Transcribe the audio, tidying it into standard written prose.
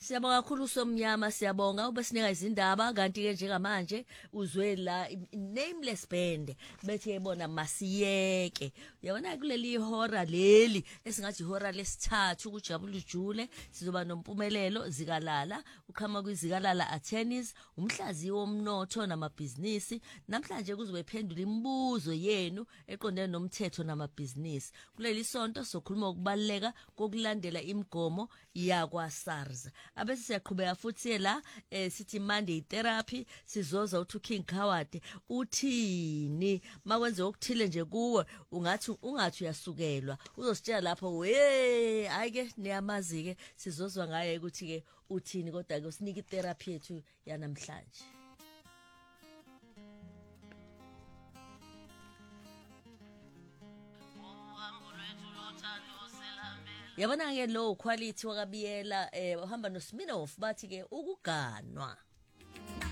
Siyabonga kakhulu uSomnyama, siyabonga ubesinika izindaba kanti ke njengamanje uzwe la nameless band bethi yebona masiyeke. Uyabona kuleli ihora leli esingathi ihora lesithathu kujabula ujule sizoba nompumelelo zikalala uqhama kwizikalala attorneys umhlazi womnotho namabhizinisi namhlanje kuzobe phendula imibuzo yenu eqondene nomthetho namabhizinisi. Kuleli sonto sokhuluma ukubaleka kokulandela imigomo yakwa SARS. Abese siyaqhubeka futhi la sithi Monday therapy sizoza uthi King Khawade uthini makwenze okuthile nje kuwe ungathi uyasukelwa uzositshela lapho we ayike niyamazi ke sizozwa ngaye ukuthi ke uthini kodwa ke usinika itherapy yethu yanamhlanje. Yabona ke lo quality wakabiyela uhamba noSminoff bathi ke ukuganwa